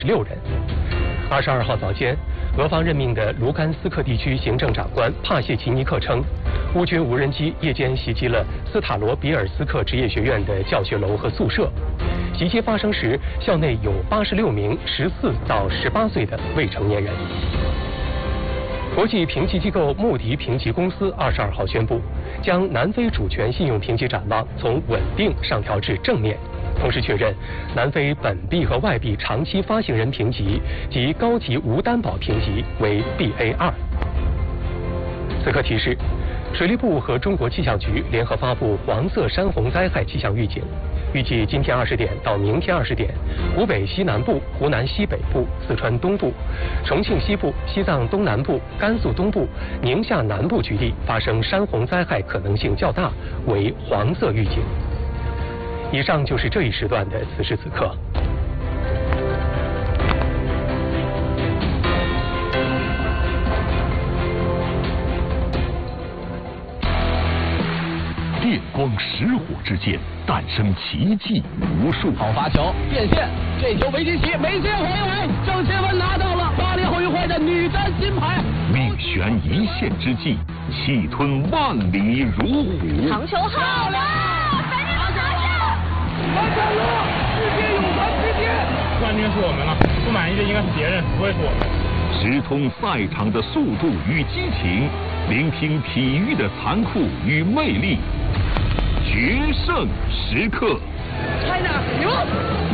6人。22号早间，俄方任命的卢甘斯克地区行政长官帕谢奇尼克称，乌军无人机夜间袭击了斯塔罗比尔斯克职业学院的教学楼和宿舍。袭击发生时，校内有86名14到18岁的未成年人。国际评级机构穆迪评级公司22号宣布，将南非主权信用评级展望从稳定上调至正面，同时确认南非本币和外币长期发行人评级及高级无担保评级为 BA2。此刻提示，水利部和中国气象局联合发布黄色山洪灾害气象预警。预计今天20点到明天20点，湖北西南部、湖南西北部、四川东部、重庆西部、西藏东南部、甘肃东部、宁夏南部局地发生山洪灾害可能性较大，为黄色预警。以上就是这一时段的此时此刻。 电光石火之间，诞生奇迹无数。 好发球，变线，这球维基奇没接回来，郑钦文拿到了巴黎奥运会的女单金牌。 命悬一线之际，气吞万里如虎。 长球好了，赶紧拿下！ 完成了，世界泳坛之巅。 冠军是我们了，不满意的应该是别人，不会是我们。 直通赛场的速度与激情，聆听体育的残酷与魅力。决胜时刻 China 赢。